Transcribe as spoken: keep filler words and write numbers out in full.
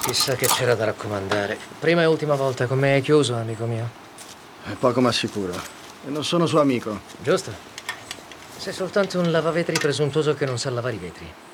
Chissà che c'era da raccomandare. Prima e ultima volta con me hai chiuso, amico mio. È poco ma sicuro. E non sono suo amico. Giusto? Sei soltanto un lavavetri presuntuoso che non sa lavare i vetri.